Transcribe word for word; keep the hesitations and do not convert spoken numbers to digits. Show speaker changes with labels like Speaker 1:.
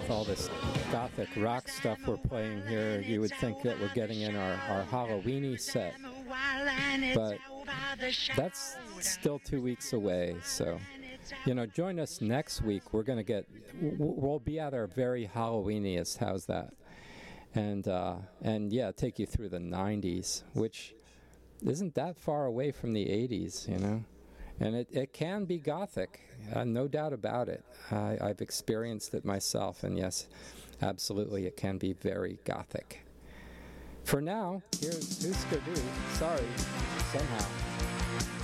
Speaker 1: with all this gothic rock stuff we're playing here, you would think that we're getting in our, our Halloweeny set. But that's still two weeks away, so, you know, join us next week. We're going to get, we'll be at our very Halloweeniest, how's that? And, uh, and yeah, take you through the nineties, which isn't that far away from the eighties, you know? And it, it can be gothic, uh, no doubt about it. I, I've experienced it myself, and yes, absolutely, it can be very gothic. For now, here's Husker Du. Sorry, somehow.